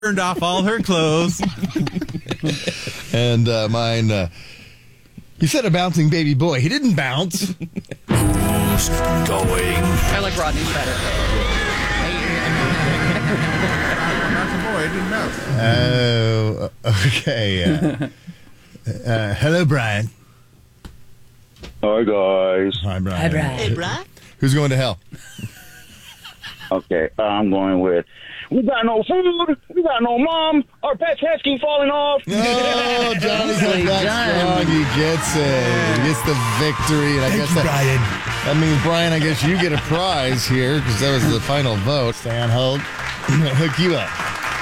Burned off all her clothes. And mine, you said a bouncing baby boy. He didn't bounce. Who's going? I like Rodney's better. Oh, okay. Hello, Brian. Hi, guys. Hi, Brian. Hi, Brian. Hey, Brian. Who's going to hell? Okay, I'm going with, we got no food, we got no mom, our pet's heads keep falling off. Oh, Johnny comes back strong. He gets it. He gets the victory. And I guess that means, Brian, I guess you get a prize here because that was the final vote. Stay on hold. I'm going to hook you up.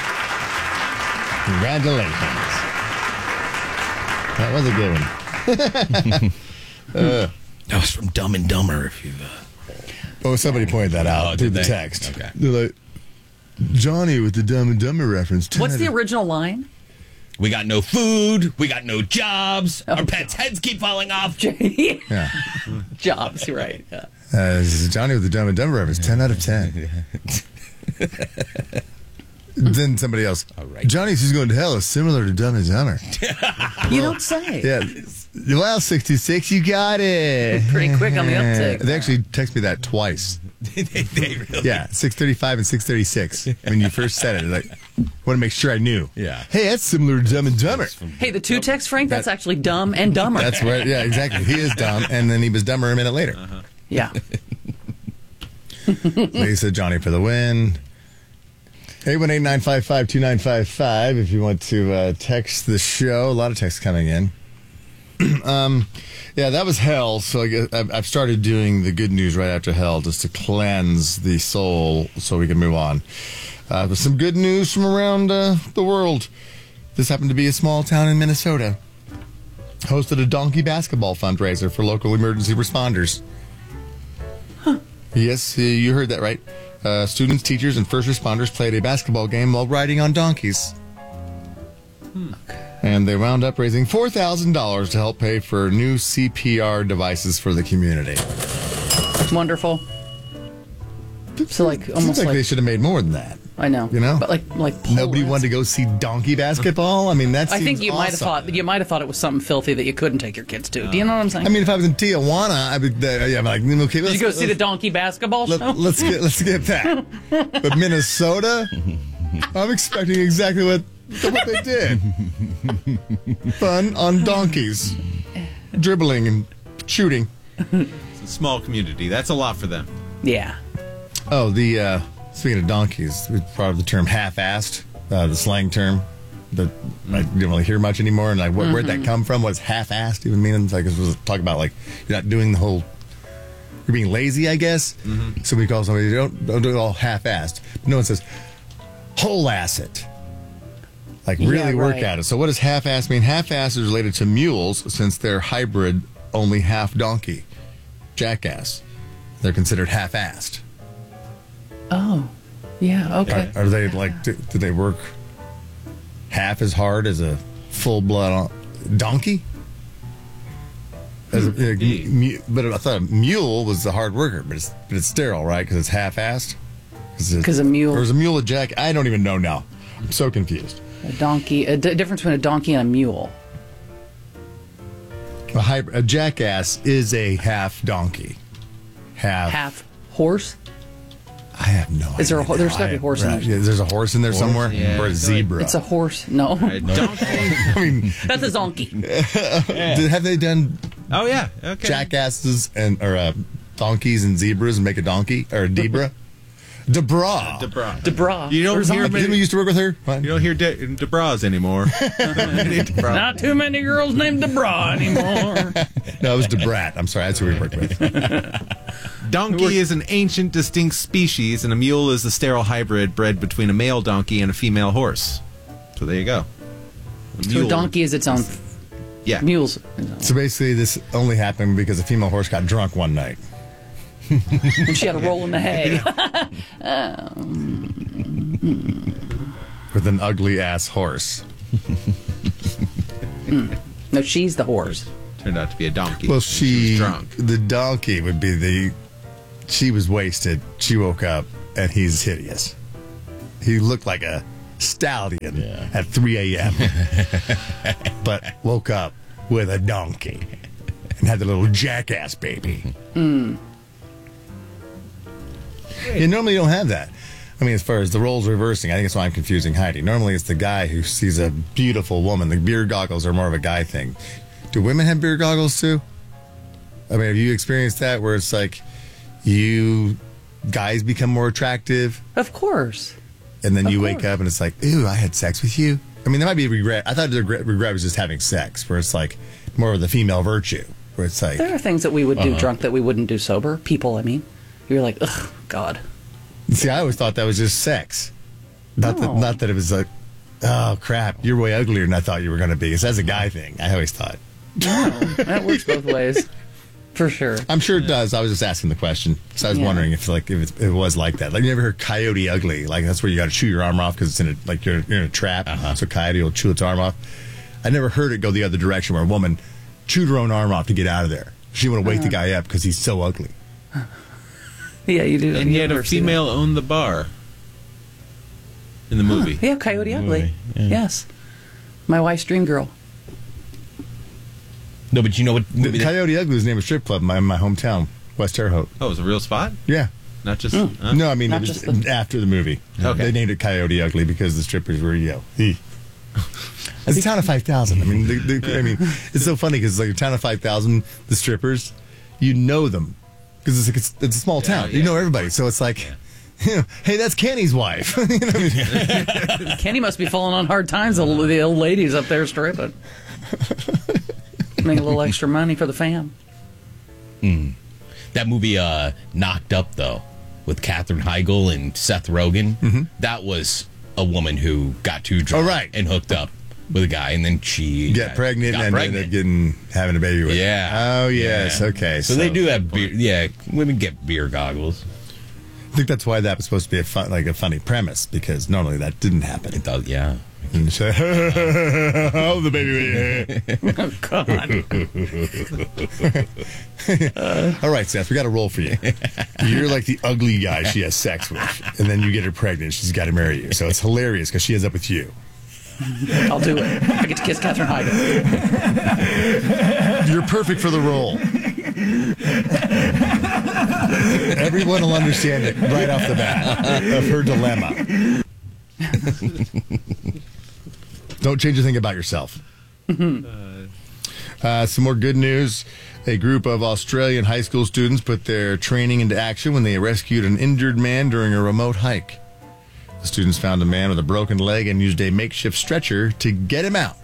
Congratulations. That was a good one. That was from Dumb and Dumber, if you've... Oh, somebody pointed that out through the text. Okay. They're like, Johnny with the Dumb and Dumber reference. What's the original line? We got no food. We got no jobs. Our pets' heads keep falling off. Yeah. Jobs, you're right. Yeah. This is Johnny with the Dumb and Dumber reference. 10 out of 10. Then somebody else. All right. Johnny's Who's Going to Hell is similar to Dumb and Dumber. You don't say. Yeah. Well, 66, you got it. Pretty quick on the uptick. They actually text me that twice. they really? Yeah, 6:35 and 6:36. When you first said it, like, want to make sure I knew. Yeah. Hey, that's similar to Dumb and Dumber. Hey, the two text, Frank, that's actually Dumb and Dumber. That's right. Yeah, exactly. He is dumb, and then he was dumber a minute later. Yeah. Lisa, Johnny for the win. 818-955-2955 if you want to text the show. A lot of texts coming in. Yeah, that was hell. So I guess I've started doing the good news right after hell just to cleanse the soul so we can move on. But some good news from around the world. This happened to be a small town in Minnesota. Hosted a donkey basketball fundraiser for local emergency responders. Huh. Yes, you heard that right. Students, teachers, and first responders played a basketball game while riding on donkeys. And they wound up raising $4,000 to help pay for new CPR devices for the community. Wonderful. So, like, almost Seems like like they should have made more than that. I know. You know? But like Nobody Poland. wanted to go see donkey basketball? I mean, that seems I think you might have awesome. thought it was something filthy that you couldn't take your kids to. Do you know what I'm saying? I mean, if I was in Tijuana, I'd be I'm like, okay, did you go see the donkey basketball show? let's skip that. But Minnesota, I'm expecting exactly what they did. Fun on donkeys, dribbling and shooting. It's a small community. That's a lot for them. Yeah. Oh, speaking of donkeys, we brought up the term half-assed, the slang term that I don't really hear much anymore. And like, where'd that come from? What's half-assed even mean? It's like, it was talking about like you're not doing the whole. You're being lazy, I guess. Mm-hmm. So we call somebody don't do it all half-assed. But no one says whole-ass it. Like really work at it. So what does half-assed mean? Half-assed is related to mules since they're hybrid, only half donkey, jackass. They're considered half-assed. Oh, yeah. Okay. Are they like? Do they work half as hard as a full-blood donkey? But I thought a mule was the hard worker, but it's sterile, right? Because it's half-assed. Because a mule. Or is a mule a jack? I don't even know now. I'm so confused. A donkey. A difference between a donkey and a mule. A jackass is a half donkey. Half horse. I have no idea. Is there there's got to be a horse in there. Yeah, there's a horse in there somewhere? Yeah. Or a zebra? It's a horse. No. Donkey. I mean, That's a donkey. have they done Oh, yeah. Okay. jackasses or donkeys and zebras and make a donkey? Or a debra? Debra. Debra. You don't hear Didn't we used to work with her? What? You don't hear Debras anymore. Not too many girls named Debra anymore. No, it was Debrat. I'm sorry. That's who we worked with. Donkey is an ancient, distinct species, and a mule is the sterile hybrid bred between a male donkey and a female horse. So there you go. So a donkey is its own. Yeah. Mules. So basically, this only happened because a female horse got drunk one night. And she had a roll in the hay. With an ugly ass horse. No, she's the horse. Turned out to be a donkey. Well, she was drunk. The donkey would be she was wasted. She woke up and he's hideous. He looked like a stallion at 3 a.m. but woke up with a donkey and had the little jackass baby. Yeah, normally you don't have that. I mean, as far as the roles reversing, I think it's why I'm confusing Heidi. Normally it's the guy who sees a beautiful woman. The beer goggles are more of a guy thing. Do women have beer goggles too? I mean, have you experienced that where it's like guys become more attractive? Of course. And then you course. wake up and it's like, ooh, I had sex with you. I mean, there might be a regret. I thought the regret was just having sex, where it's like more of the female virtue, where it's like. There are things that we would do drunk that we wouldn't do sober. People, I mean. You're like, ugh, God. See, I always thought that was just sex. Not that it was like, oh, crap, you're way uglier than I thought you were going to be. So that's a guy thing, I always thought. No, that works both ways. For sure. I'm sure it does. I was just asking the question. So I was wondering if it was like that. Like, you never heard coyote ugly. Like, that's where you got to chew your arm off because it's you're in a trap. So coyote will chew its arm off. I never heard it go the other direction where a woman chewed her own arm off to get out of there. She didn't want to wake the guy up because he's so ugly. Yeah, you do. And yet a female owned the bar in the movie. Yeah, Coyote Ugly. Yes. My wife's dream girl. No, but you know what? Coyote Ugly was named a strip club in my hometown, West Terre Haute. Oh, it was a real spot? Yeah. Not just... No, I mean, it was after the movie. Okay. They named it Coyote Ugly because the strippers were, It's a town of 5,000. I mean, it's so funny because it's like a town of 5,000, the strippers, you know them. Because it's a small town. You know everybody. So it's like, hey, that's Kenny's wife. You know what I mean? Kenny must be falling on hard times, the old ladies up there stripping. Make a little extra money for the fam. That movie, Knocked Up, though, with Katherine Heigl and Seth Rogen, that was a woman who got too drunk and hooked up with a guy, and then she got pregnant and ended up having a baby with him. Yeah. Oh, yes. Yeah. Okay. So they do have beer. Yeah, women get beer goggles. I think that's why that was supposed to be a funny premise, because normally that didn't happen. It does, yeah. And say, oh, the baby. Oh, God. All right, Seth, we got a role for you. You're like the ugly guy she has sex with, and then you get her pregnant. She's got to marry you. So it's hilarious because she ends up with you. I'll do it. I get to kiss Katherine Heigl. You're perfect for the role. Everyone will understand it right off the bat of her dilemma. Don't change a thing about yourself. Some more good news. A group of Australian high school students put their training into action when they rescued an injured man during a remote hike. The students found a man with a broken leg and used a makeshift stretcher to get him out.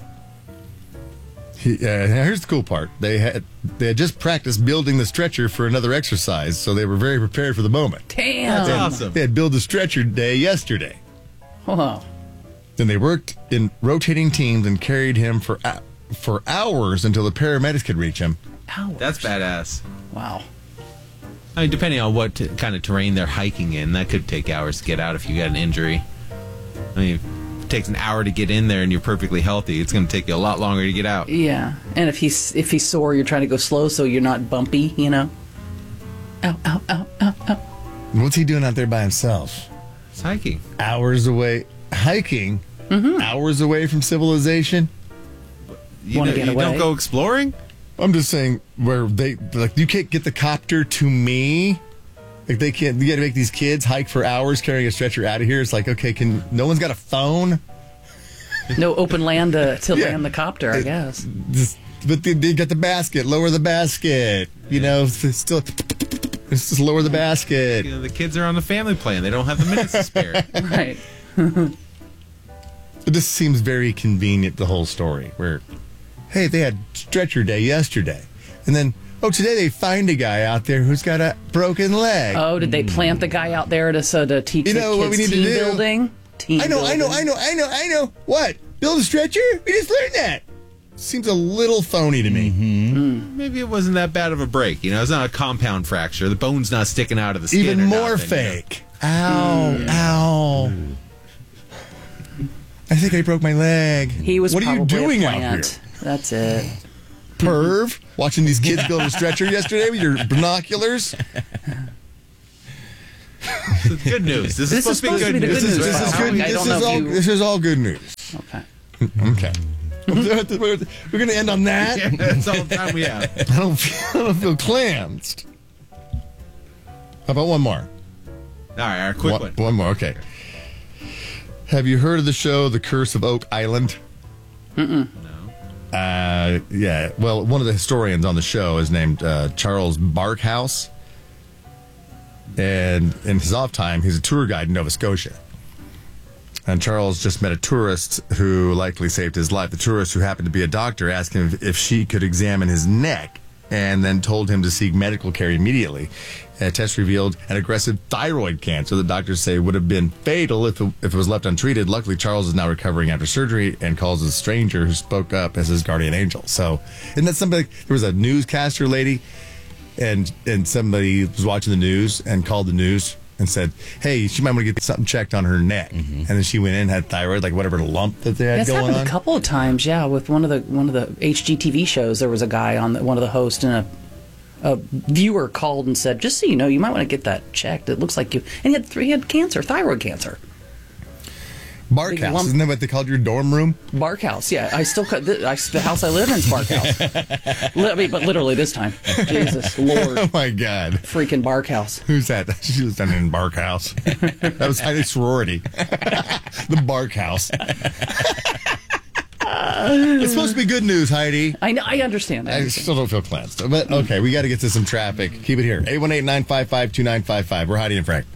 Here's the cool part. They had just practiced building the stretcher for another exercise, so they were very prepared for the moment. Damn. That's awesome. They had built the stretcher day yesterday. Wow. Then they worked in rotating teams and carried him for hours until the paramedics could reach him. Hours. That's badass. Wow. I mean, depending on what kind of terrain they're hiking in, that could take hours to get out if you got an injury. I mean, if it takes an hour to get in there and you're perfectly healthy, it's going to take you a lot longer to get out. Yeah. And if he's sore, you're trying to go slow so you're not bumpy, you know? Ow, ow, ow, ow, ow. What's he doing out there by himself? It's hiking. Hours away. Hiking? Hours away from civilization? You Wanna get away? don't go exploring? I'm just saying, where you can't get the copter to me. Like, they can't, you got to make these kids hike for hours carrying a stretcher out of here. It's like, okay, no one's got a phone? No open land to land the copter, I guess. But they got the basket. Lower the basket. You know, it's just lower the basket. You know, the kids are on the family plan. They don't have the minutes to spare. Right. It just seems very convenient, the whole story, where, hey, they had stretcher day yesterday. And then, today they find a guy out there who's got a broken leg. Oh, did they plant the guy out there to teach the kids what we need team to do? building? I know. What? Build a stretcher? We just learned that. Seems a little phony to me. Maybe it wasn't that bad of a break. You know, it's not a compound fracture. The bone's not sticking out of the skin. Even or more nothing, fake. Ow. I think I broke my leg. He was What are you probably doing a out here? plant. That's it. Perv? Watching these kids build a stretcher yesterday with your binoculars? Good news. This is supposed to be good news. This is all good news. Okay. Okay. We're going to end on that? Yeah, that's all the time we have. I don't feel cleansed. How about one more? All right, quick one. One more, okay. Have you heard of the show The Curse of Oak Island? No. Yeah. Well, one of the historians on the show is named Charles Barkhouse. And in his off time, he's a tour guide in Nova Scotia. And Charles just met a tourist who likely saved his life. The tourist, who happened to be a doctor, asked him if she could examine his neck and then told him to seek medical care immediately. A test revealed an aggressive thyroid cancer. The doctors say would have been fatal if it was left untreated. Luckily, Charles is now recovering after surgery and calls a stranger who spoke up as his guardian angel. So, isn't that something? There was a newscaster lady, and somebody was watching the news and called the news and said, hey, she might want to get something checked on her neck. Mm-hmm. And then she went in and had thyroid, like whatever lump that they had going on. That's happened a couple of times, yeah. With one of the HGTV shows, there was a guy on one of the hosts, and a viewer called and said, just so you know, you might want to get that checked. It looks like you... And he had cancer, thyroid cancer. Barkhouse, isn't that what they called your dorm room? Barkhouse, yeah. I still the house I live in is Barkhouse. But literally this time. Jesus Lord. Oh my God. Freaking Barkhouse. Who's that? She was done in Barkhouse. That was Heidi's sorority. The Barkhouse. It's supposed to be good news, Heidi. I know. I understand. I still don't feel cleansed. But okay, we got to get to some traffic. Keep it here. 818-955-2955. We're Heidi and Frank.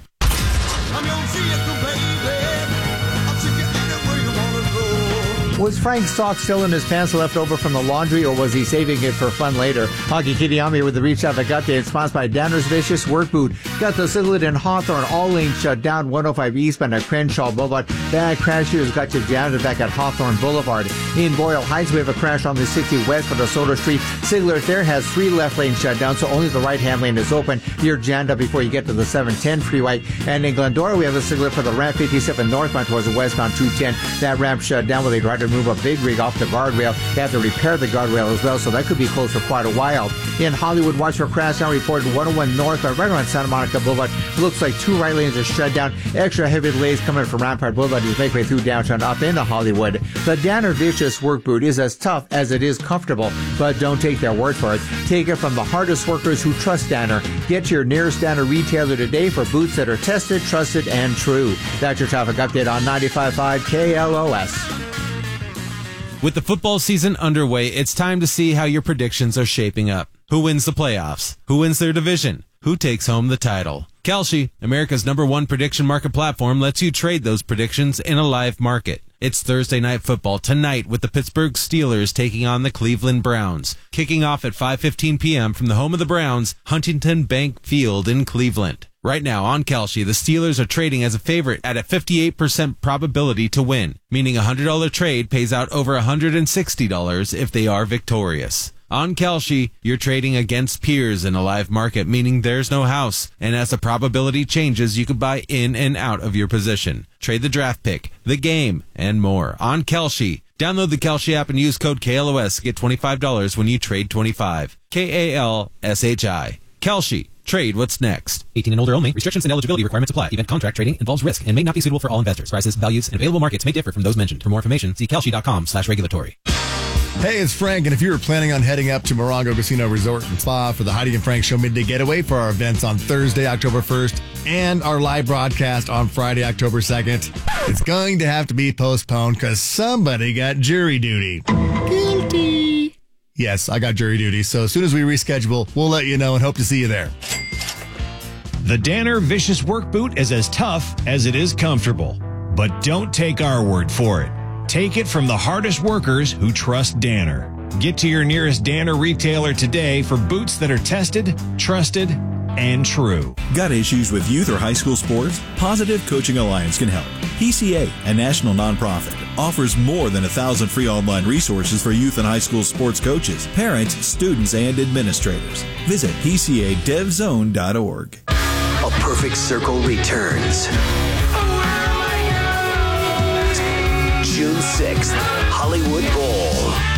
Was Frank's sock still in his pants left over from the laundry, or was he saving it for fun later? Hockey Kitty with the Reach Traffic Update, sponsored by Danner's Vicious Work Boot. Got the Siglet and Hawthorne, all lanes shut down, 105 eastbound at Crenshaw Boulevard. Bad crash here has got you jammed back at Hawthorne Boulevard. In Boyle Heights, we have a crash on the 60 west for the Soda Street. Siglet there has 3 left lanes shut down, so only the right-hand lane is open. You're jammed up before you get to the 710 freeway. And in Glendora, we have a Siglet for the ramp 57 northbound towards the westbound 210. That ramp shut down where they tried to move a big rig off the guardrail. They have to repair the guardrail as well, so that could be closed for quite a while. In Hollywood, watch for crash now reported 101 north, right around Santa Monica Boulevard. Looks like 2 right lanes are shut down. Extra heavy delays coming from Rampart Boulevard as you make way through downtown up into Hollywood. The Danner Vicious Work Boot is as tough as it is comfortable, but don't take their word for it. Take it from the hardest workers who trust Danner. Get to your nearest Danner retailer today for boots that are tested, trusted, and true. That's your traffic update on 95.5 KLOS. With the football season underway, it's time to see how your predictions are shaping up. Who wins the playoffs? Who wins their division? Who takes home the title? Kalshi, America's #1 prediction market platform, lets you trade those predictions in a live market. It's Thursday Night Football tonight with the Pittsburgh Steelers taking on the Cleveland Browns. Kicking off at 5:15 p.m. from the home of the Browns, Huntington Bank Field in Cleveland. Right now on Kalshi, the Steelers are trading as a favorite at a 58% probability to win, meaning a $100 trade pays out over $160 if they are victorious. On Kalshi, you're trading against peers in a live market, meaning there's no house, and as the probability changes, you can buy in and out of your position. Trade the draft pick, the game, and more on Kalshi. Download the Kalshi app and use code KLOS to get $25 when you trade 25. KALSHI. Kalshi. Trade what's next. 18 and older only. Restrictions and eligibility requirements apply. Event contract trading involves risk and may not be suitable for all investors. Prices, values, and available markets may differ from those mentioned. For more information, see kalshi.com/regulatory. Hey, it's Frank, and if you were planning on heading up to Morongo Casino Resort and Spa for the Heidi and Frank Show Midday Getaway for our events on Thursday, October 1st, and our live broadcast on Friday, October 2nd, it's going to have to be postponed because somebody got jury duty. Guilty. Yes, I got jury duty, so as soon as we reschedule, we'll let you know and hope to see you there. The Danner Vicious Work Boot is as tough as it is comfortable. But don't take our word for it. Take it from the hardest workers who trust Danner. Get to your nearest Danner retailer today for boots that are tested, trusted, and true. Got issues with youth or high school sports? Positive Coaching Alliance can help. PCA, a national nonprofit, offers more than 1,000 free online resources for youth and high school sports coaches, parents, students, and administrators. Visit PCADevZone.org. A Perfect Circle returns. June 6th, Hollywood Bowl.